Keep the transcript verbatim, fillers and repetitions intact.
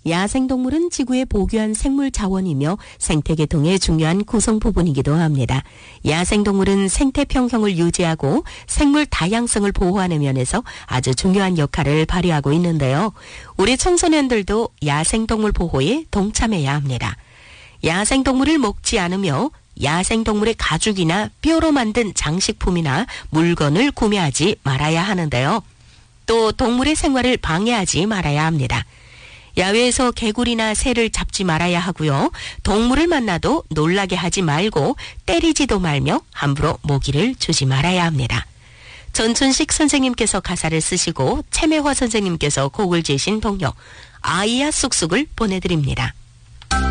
야생동물은 지구의 보규한 생물 자원이며 생태계통의 중요한 구성 부분이기도 합니다. 야생동물은 생태 평형을 유지하고 생물 다양성을 보호하는 면에서 아주 중요한 역할을 발휘하고 있는데요. 우리 청소년들도 야생동물 보호에 동참해야 합니다. 야생동물을 먹지 않으며 야생동물의 가죽이나 뼈로 만든 장식품이나 물건을 구매하지 말아야 하는데요. 또 동물의 생활을 방해하지 말아야 합니다. 야외에서 개구리나 새를 잡지 말아야 하고요. 동물을 만나도 놀라게 하지 말고 때리지도 말며 함부로 모기를 주지 말아야 합니다. 전춘식 선생님께서 가사를 쓰시고 채매화 선생님께서 곡을 지으신 동요 아이야 쑥쑥을 보내드립니다.